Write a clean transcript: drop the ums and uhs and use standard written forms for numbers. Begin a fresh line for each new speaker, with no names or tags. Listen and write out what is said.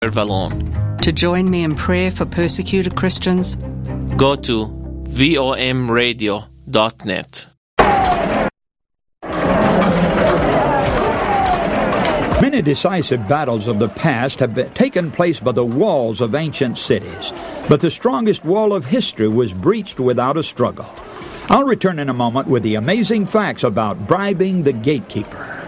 Vallon.
To join me in prayer for persecuted Christians,
go to vomradio.net.
Many decisive battles of the past have taken place by the walls of ancient cities, but the strongest wall of history was breached without a struggle. I'll return in a moment with the amazing facts about bribing the gatekeeper.